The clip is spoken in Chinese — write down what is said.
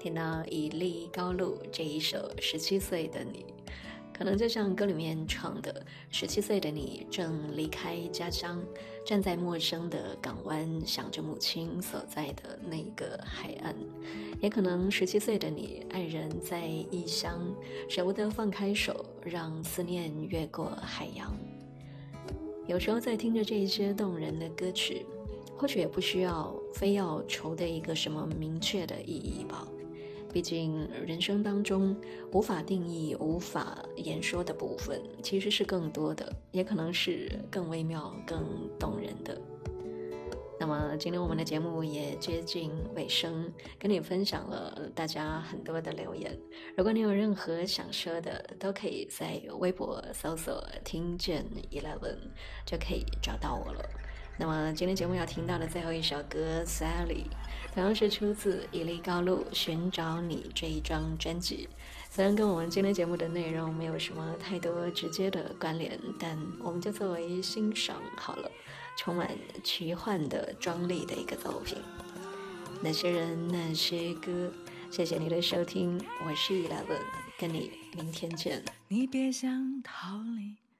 听到以利高露这一首17岁的你，可能就像歌里面唱的，17岁的你正离开家乡，站在陌生的港湾，想着母亲所在的那个海岸。也可能17岁的你，爱人在异乡，舍不得放开手，让思念越过海洋。有时候在听着这些动人的歌曲，或许也不需要非要筹的一个什么明确的意义吧。毕竟人生当中无法定义、无法言说的部分，其实是更多的，也可能是更微妙、更动人的。那么今天我们的节目也接近尾声，跟你分享了大家很多的留言。如果你有任何想说的，都可以在微博搜索听见11就可以找到我了。那么今天节目要听到的最后一首歌 Sally 同样是出自以利高露寻找你这一张专辑，虽然跟我们今天节目的内容没有什么太多直接的关联，但我们就作为欣赏好了，充满奇幻的张力的一个作品。那些人那些歌，谢谢你的收听，我是11，跟你明天见。 你别想逃离，